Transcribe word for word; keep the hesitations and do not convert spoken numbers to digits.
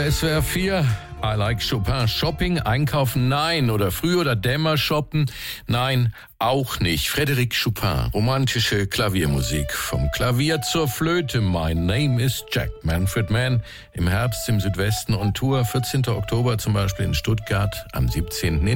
S W R vier, I like Chopin. Shopping, einkaufen, nein. Oder früh oder dämmer shoppen, nein, auch nicht. Frédéric Chopin, romantische Klaviermusik. Vom Klavier zur Flöte, My Name is Jack. Manfred Mann im Herbst im Südwesten on Tour. vierzehnten Oktober zum Beispiel in Stuttgart, am siebzehnten